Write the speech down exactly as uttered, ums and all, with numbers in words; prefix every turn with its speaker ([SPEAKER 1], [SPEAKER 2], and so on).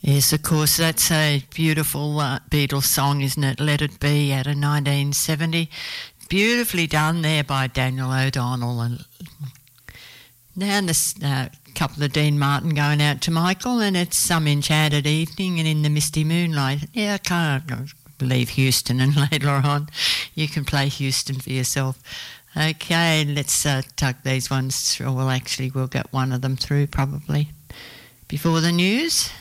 [SPEAKER 1] Yes, of course, that's a beautiful uh, Beatles song, isn't it? Let It Be, out of nineteen seventy. Beautifully done there by Daniel O'Donnell. And now this uh, couple of Dean Martin going out to Michael, and it's Some Enchanted Evening and In the Misty Moonlight. Yeah, I can't believe Houston, and later on you can play Houston for yourself. Okay, let's uh, tuck these ones through. Well, actually, we'll get one of them through probably before the news.